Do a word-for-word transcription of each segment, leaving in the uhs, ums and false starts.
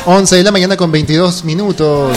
once de la mañana con veintidós minutos.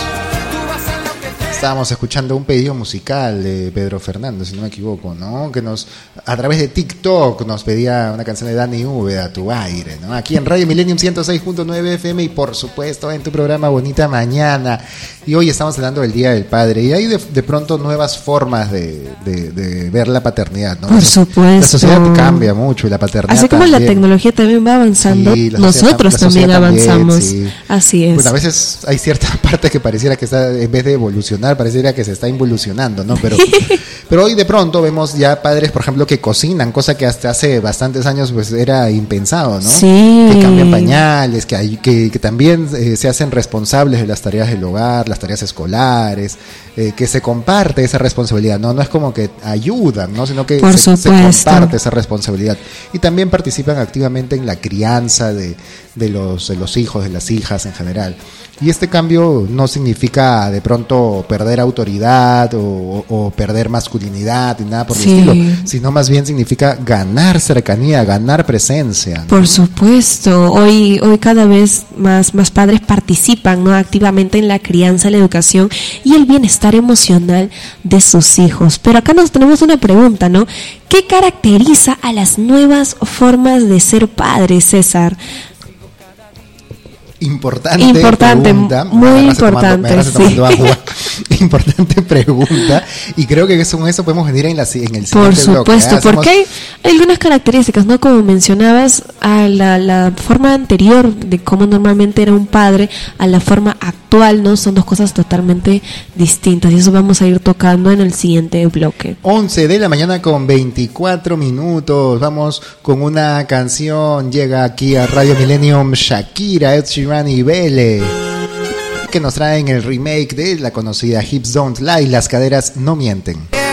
Estábamos escuchando un pedido musical de Pedro Fernando, si no me equivoco, ¿no? Que nos, a través de TikTok, nos pedía una canción de Dani Úbeda, Tu Aire, ¿no? Aquí en Radio Millennium ciento seis punto nueve F M y por supuesto en tu programa Bonita Mañana. Y hoy estamos hablando del Día del Padre y hay de, de pronto nuevas formas de, de, de ver la paternidad, ¿no? Por supuesto. La sociedad cambia mucho y la paternidad así como también. La tecnología también va avanzando, sí, nosotros sociedad, también avanzamos. También, sí. Así es. Bueno, a veces hay cierta parte que pareciera que está, en vez de evolucionar, pareciera que se está involucionando, ¿no? Pero, pero hoy de pronto vemos ya padres, por ejemplo, que cocinan, cosa que hasta hace bastantes años pues era impensado, ¿no? Sí. Que cambian pañales, que, hay, que, que también eh, se hacen responsables de las tareas del hogar, las tareas escolares, eh, que se comparte esa responsabilidad, ¿no? No es como que ayudan, ¿no? Sino que se, se comparte esa responsabilidad. Y también participan activamente en la crianza de, de, los, de los hijos, de las hijas en general. Y este cambio no significa de pronto perder autoridad o, o perder masculinidad ni nada por sí. el estilo, sino más bien significa ganar cercanía, ganar presencia, ¿no? Por supuesto, hoy hoy cada vez más, más padres participan, ¿no? activamente en la crianza, la educación y el bienestar emocional de sus hijos. Pero acá nos tenemos una pregunta, ¿no? ¿Qué caracteriza a las nuevas formas de ser padres, César? Importante, importante pregunta, muy importante, tomando, sí. Importante pregunta, y creo que con eso podemos venir en, la, en el siguiente Por supuesto, bloque, ¿eh? porque hay, hay algunas características, ¿no? Como mencionabas, a la, la forma anterior de cómo normalmente era un padre, a la forma actual, ¿no? Son dos cosas totalmente distintas, y eso vamos a ir tocando en el siguiente bloque. once de la mañana con veinticuatro minutos, vamos con una canción, llega aquí a Radio Millennium Shakira, Ed Sheeran y Belle, que nos traen el remake de la conocida Hips Don't Lie, Las Caderas No Mienten.